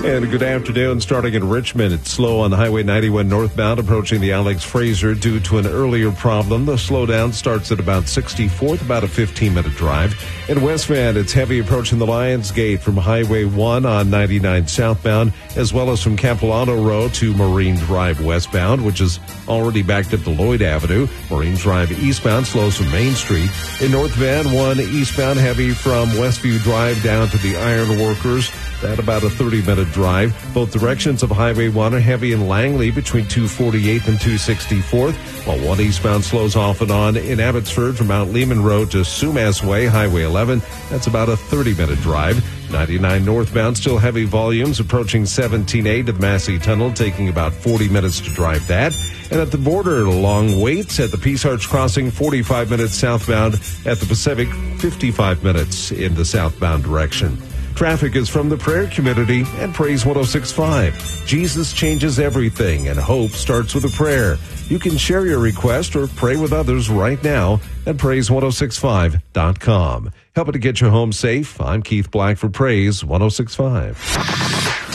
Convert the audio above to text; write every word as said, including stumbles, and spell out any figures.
And good afternoon. Starting in Richmond, it's slow on Highway ninety-one northbound approaching the Alex Fraser due to an earlier problem. The slowdown starts at about sixty-fourth, about a fifteen-minute drive. In West Van, it's heavy approaching the Lions Gate from Highway one on ninety-nine southbound, as well as from Capilano Road to Marine Drive westbound, which is already backed up to Lloyd Avenue. Marine Drive eastbound slows from Main Street. In North Van, one eastbound heavy from Westview Drive down to the Iron Workers. At about a thirty-minute drive. Both directions of Highway one are heavy in Langley between two forty-eighth and two sixty-fourth, while one eastbound slows off and on in Abbotsford from Mount Lehman Road to Sumas Way, Highway eleven. That's about a thirty-minute drive. ninety-nine northbound, still heavy volumes approaching seventeen A to the Massey Tunnel, taking about forty minutes to drive that. And at the border, long waits at the Peace Arch Crossing, forty-five minutes southbound. At the Pacific, fifty-five minutes in the southbound direction. Traffic is from the prayer community and Praise one oh six point five. Jesus changes everything, and hope starts with a prayer. You can share your request or pray with others right now at praise one oh six five dot com. Helping to get you home safe, I'm Keith Black for Praise one oh six point five.